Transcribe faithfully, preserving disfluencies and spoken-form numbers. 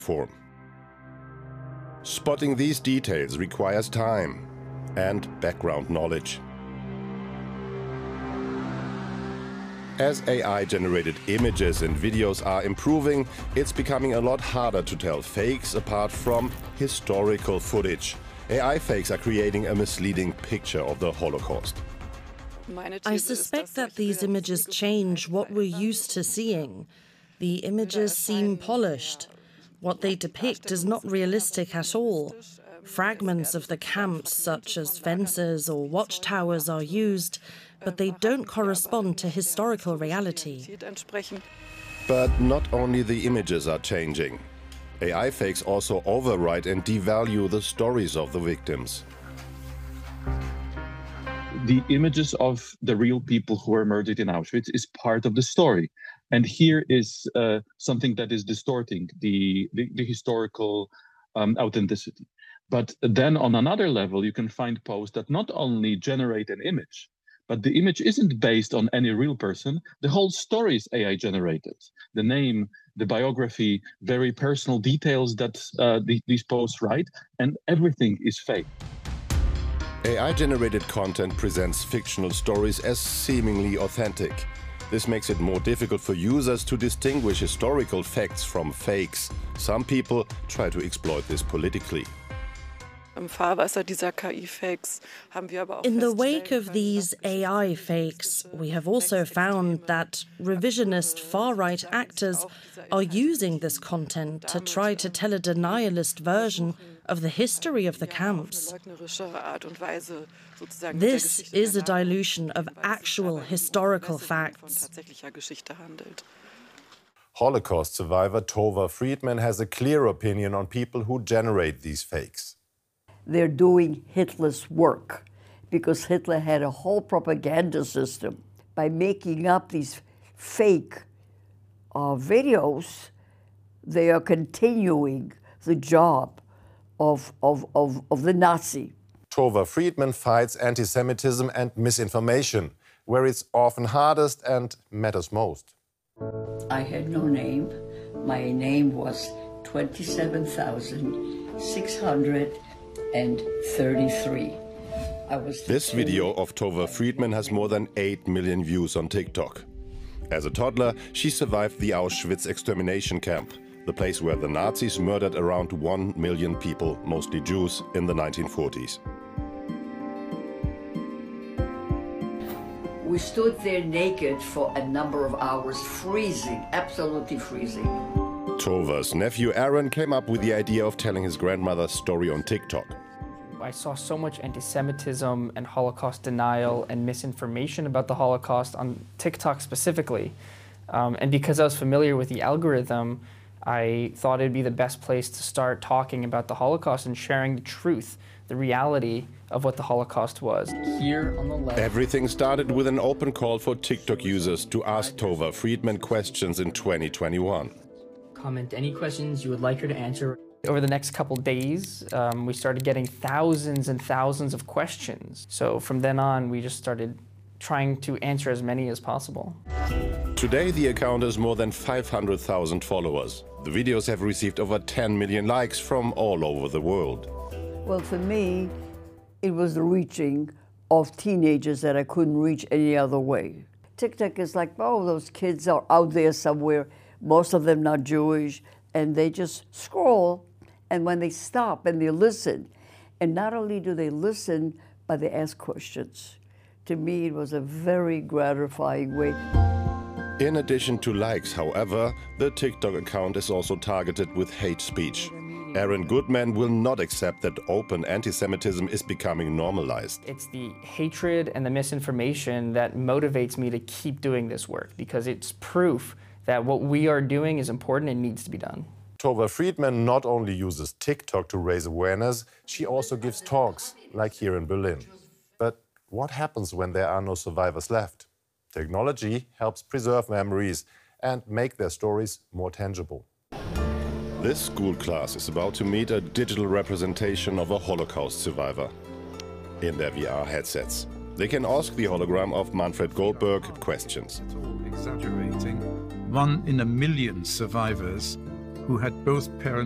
form. Spotting these details requires time and background knowledge. As A I-generated images and videos are improving, it's becoming a lot harder to tell fakes apart from historical footage. A I fakes are creating a misleading picture of the Holocaust. I suspect that these images change what we're used to seeing. The images seem polished. What they depict is not realistic at all. Fragments of the camps, such as fences or watchtowers, are used, but they don't correspond to historical reality. But not only the images are changing. A I fakes also overwrite and devalue the stories of the victims. The images of the real people who were murdered in Auschwitz is part of the story. And here is uh, something that is distorting the, the, the historical um, authenticity. But then on another level, you can find posts that not only generate an image, but the image isn't based on any real person. The whole story is A I generated. The name, the biography, very personal details that uh, the, these posts write, and everything is fake. A I-generated content presents fictional stories as seemingly authentic. This makes it more difficult for users to distinguish historical facts from fakes. Some people try to exploit this politically. In the wake of these A I fakes, we have also found that revisionist far-right actors are using this content to try to tell a denialist version of the history of the camps. This is a dilution of actual historical facts. Holocaust survivor Tova Friedman has a clear opinion on people who generate these fakes. They're doing Hitler's work, because Hitler had a whole propaganda system. By making up these fake uh, videos, they are continuing the job of, of, of, of the Nazi. Tova Friedman fights anti-Semitism and misinformation, where it's often hardest and matters most. I had no name. My name was twenty-seven thousand six hundred thirty-three. I was this video of Tova Friedman has more than eight million views on TikTok. As a toddler, she survived the Auschwitz extermination camp, the place where the Nazis murdered around one million people, mostly Jews, in the nineteen forties. We stood there naked for a number of hours, freezing, absolutely freezing. Tova's nephew Aaron came up with the idea of telling his grandmother's story on TikTok. I saw so much anti-Semitism and Holocaust denial and misinformation about the Holocaust on TikTok specifically. Um, and because I was familiar with the algorithm, I thought it'd be the best place to start talking about the Holocaust and sharing the truth, the reality of what the Holocaust was. Here on the left. Everything started with an open call for TikTok users to ask Tova Friedman questions in twenty twenty-one. Comment any questions you would like her to answer. Over the next couple days, um, we started getting thousands and thousands of questions. So from then on, we just started trying to answer as many as possible. Today, the account has more than five hundred thousand followers. The videos have received over ten million likes from all over the world. Well, for me, it was the reaching of teenagers that I couldn't reach any other way. TikTok is like, oh, those kids are out there somewhere, most of them not Jewish, and they just scroll, and when they stop and they listen, and not only do they listen, but they ask questions. To me, it was a very gratifying way. In addition to likes, however, the TikTok account is also targeted with hate speech. Aaron Goodman will not accept that open anti-Semitism is becoming normalized. It's the hatred and the misinformation that motivates me to keep doing this work, because it's proof that what we are doing is important and needs to be done. Tova Friedman not only uses TikTok to raise awareness, she also gives talks, like here in Berlin. But what happens when there are no survivors left? Technology helps preserve memories and make their stories more tangible. This school class is about to meet a digital representation of a Holocaust survivor in their V R headsets. They can ask the hologram of Manfred Goldberg questions. Exaggerating. One in a million survivors who had both parents